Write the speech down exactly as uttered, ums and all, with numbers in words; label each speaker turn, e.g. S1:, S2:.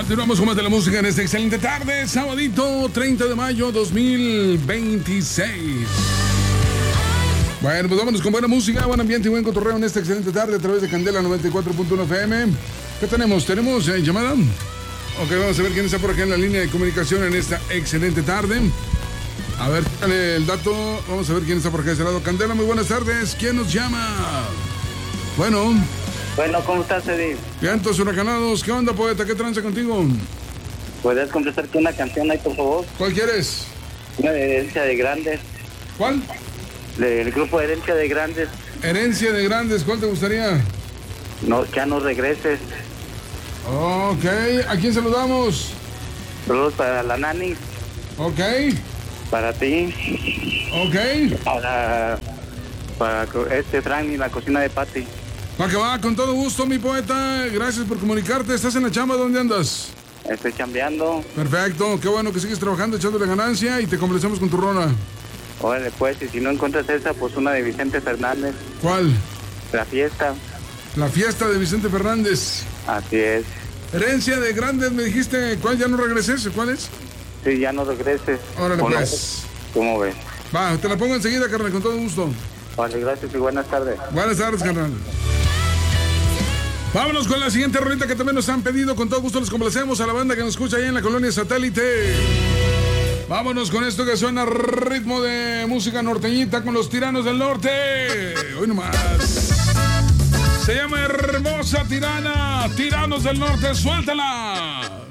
S1: Continuamos con más de la música en esta excelente tarde, sabadito treinta de mayo dos mil veintiséis. Bueno, pues vámonos con buena música, buen ambiente y buen cotorreo en esta excelente tarde a través de Candela noventa y cuatro punto uno F M. ¿Qué tenemos? ¿Tenemos eh, llamada? Ok, vamos a ver quién está por acá en la línea de comunicación en esta excelente tarde. A ver, dale el dato. Vamos a ver quién está por acá de ese lado. Candela, muy buenas tardes. ¿Quién nos llama? Bueno.
S2: Bueno, ¿cómo estás, Eddie?
S1: Vientos huracanados. ¿Qué onda, poeta? ¿Qué tranza contigo?
S2: ¿Puedes contestarte una canción ahí, por favor?
S1: ¿Cuál quieres?
S2: Una de Herencia de Grandes.
S1: ¿Cuál?
S2: Del grupo Herencia de Grandes.
S1: Herencia de Grandes. ¿Cuál te gustaría?
S2: No, ya no regreses.
S1: Ok. ¿A quién saludamos?
S2: Saludos para la Nani.
S1: Ok.
S2: Para ti.
S1: Ok.
S2: Para, para este Frank y la cocina de Patty.
S1: Va que va, con todo gusto, mi poeta. Gracias por comunicarte. ¿Estás en la chamba? ¿Dónde andas?
S2: Estoy chambeando.
S1: Perfecto. Qué bueno que sigues trabajando, echándole ganancia y te complacemos con tu rola.
S2: Órale, pues, y si no encuentras esa, pues una de Vicente Fernández.
S1: ¿Cuál?
S2: La fiesta.
S1: La fiesta de Vicente Fernández.
S2: Así es.
S1: Herencia de Grandes, me dijiste. ¿Cuál? ¿Ya no regreses? ¿Cuál es?
S2: Sí, ya no regreses.
S1: Órale,
S2: Bueno,
S1: pues.
S2: ¿cómo ves?
S1: Va, te la pongo enseguida, carnal, con todo gusto.
S2: Vale, gracias y buenas tardes.
S1: Buenas tardes, carnal. Vámonos con la siguiente rolita que también nos han pedido. Con todo gusto les complacemos a la banda que nos escucha ahí en la colonia Satélite. Vámonos con esto que suena ritmo de música norteñita con los Tiranos del Norte. Hoy nomás. Se llama Hermosa Tirana. Tiranos del Norte, suéltala.